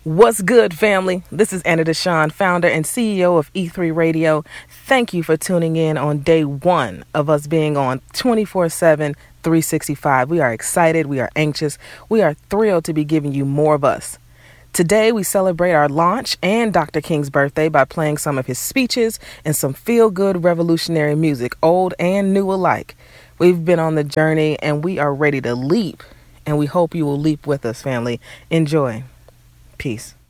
What's good, family? This is Anna Deshawn, founder and CEO of E3 Radio. Thank you for tuning in on day one of us being on 24/7, 365. We are excited. We are anxious. We are thrilled to be giving you more of us. Today, we celebrate our launch and Dr. King's birthday by playing some of his speeches and some feel-good revolutionary music, old and new alike. We've been on the journey and we are ready to leap, and we hope you will leap with us, family. Enjoy. Peace.